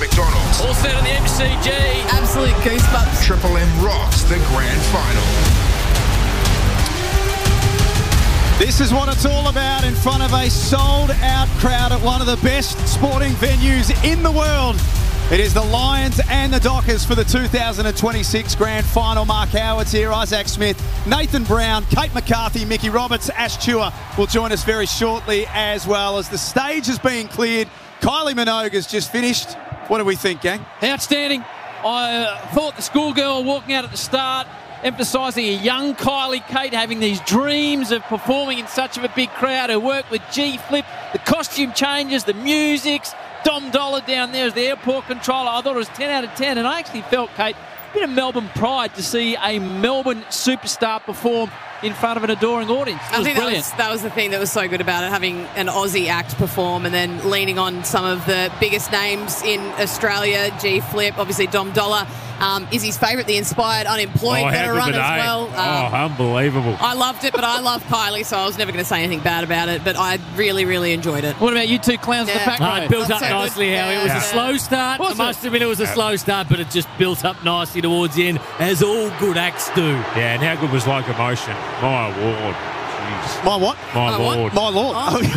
McDonald's. All set in the MCG. Absolute goosebumps. Triple M rocks the grand final. This is what it's all about in front of a sold-out crowd at one of the best sporting venues in the world. It is the Lions and the Dockers for the 2026 Grand Final. Mark Howard's here, Isaac Smith, Nathan Brown, Kate McCarthy, Mickey Roberts, Ash Chua will join us very shortly as well as the stage is being cleared. Kylie Minogue has just finished. What do we think, gang? Outstanding. I thought the schoolgirl walking out at the start, emphasising a young Kylie Kate having these dreams of performing in such of a big crowd. Her work with G-Flip, the costume changes, the musics, Dom Dollar down there as the airport controller. I thought it was 10 out of 10, and I actually felt, Kate, a bit of Melbourne pride to see a Melbourne superstar perform in front of an adoring audience. It was brilliant. That was the thing that was so good about it, having an Aussie act perform and then leaning on some of the biggest names in Australia. G-Flip, obviously Dom Dollar. Izzy's favourite, the Inspired Unemployed, better run as well. Unbelievable. I loved it, but I love Kylie, so I was never going to say anything bad about it, but I really, really enjoyed it. What about you two clowns in the back row? It built up nicely, Howie. It was a slow start. I must admit it was a slow start, but it just built up nicely towards the end, as all good acts do. Yeah, and how good was Locomotion? My award. Jeez. My what? My lord. My lord.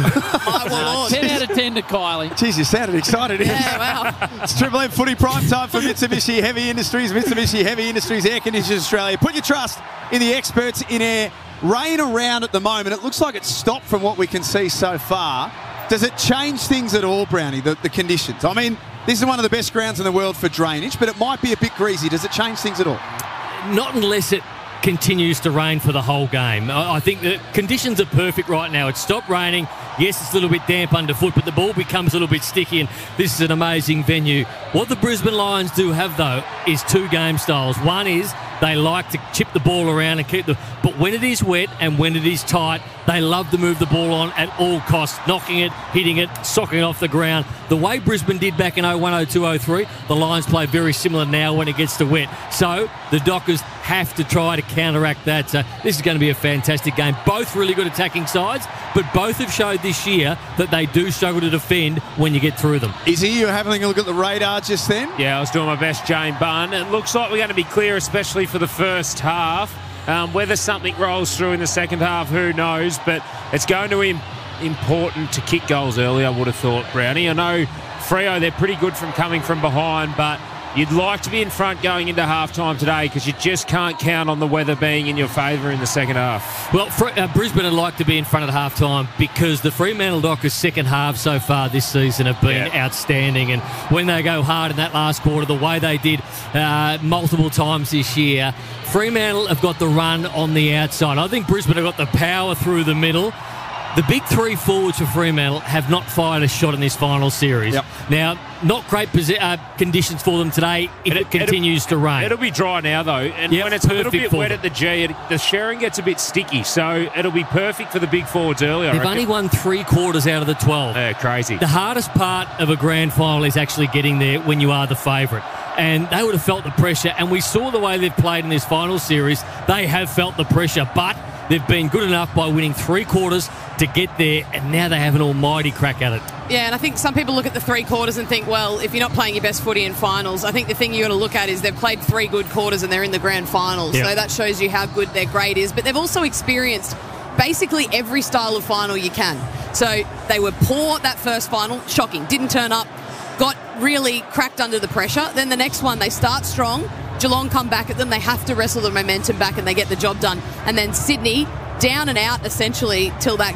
My lord. 10 out of 10 to Kylie. Jeez, you sounded excited. Yeah, wow. It's Triple M footy prime time for Mitsubishi Heavy Industries. Mitsubishi Heavy Industries Air Conditioners Australia. Put your trust in the experts in air. Rain around at the moment. It looks like it's stopped from what we can see so far. Does it change things at all, Brownie, the conditions? I mean, this is one of the best grounds in the world for drainage, but it might be a bit greasy. Does it change things at all? Not unless it continues to rain for the whole game. I think the conditions are perfect right now. It's stopped raining. Yes, it's a little bit damp underfoot, but the ball becomes a little bit sticky, and this is an amazing venue. What the Brisbane Lions do have, though, is two game styles. One is they like to chip the ball around and keep the... But when it is wet and when it is tight, they love to move the ball on at all costs, knocking it, hitting it, socking it off the ground. The way Brisbane did back in 01, 02, 03, the Lions play very similar now when it gets to wet. So the Dockers have to try to counteract that. So this is going to be a fantastic game. Both really good attacking sides, but both have showed this year that they do struggle to defend when you get through them. Izzy, you having a look at the radar just then? Yeah, I was doing my best, Jane Bunn. It looks like we're going to be clear, especially for the first half. Whether something rolls through in the second half, who knows? But it's going to be important to kick goals early, I would have thought, Brownie. I know Freo, they're pretty good from coming from behind, but you'd like to be in front going into halftime today because you just can't count on the weather being in your favour in the second half. Well, Brisbane would like to be in front at halftime because the Fremantle Dockers' second half so far this season have been outstanding, and when they go hard in that last quarter, the way they did multiple times this year, Fremantle have got the run on the outside. I think Brisbane have got the power through the middle. The big three forwards for Fremantle have not fired a shot in this final series. Yep. Now, not great conditions for them today if it continues to rain. It'll be dry now, though. And when it's a little bit wet at the G, the sharing gets a bit sticky. So it'll be perfect for the big forwards early, They've only won 3 quarters out of the 12. Yeah, crazy. The hardest part of a grand final is actually getting there when you are the favourite. And they would have felt the pressure. And we saw the way they've played in this final series. They have felt the pressure. But they've been good enough by winning 3 quarters to get there, and now they have an almighty crack at it. Yeah, and I think some people look at the 3 quarters and think, well, if you're not playing your best footy in finals, I think the thing you got to look at is they've played 3 good quarters and they're in the grand finals. Yep. So that shows you how good their grade is. But they've also experienced basically every style of final you can. So they were poor that first final, shocking, didn't turn up, got really cracked under the pressure. Then the next one, they start strong. Geelong come back at them. They have to wrestle the momentum back and they get the job done. And then Sydney, down and out essentially till that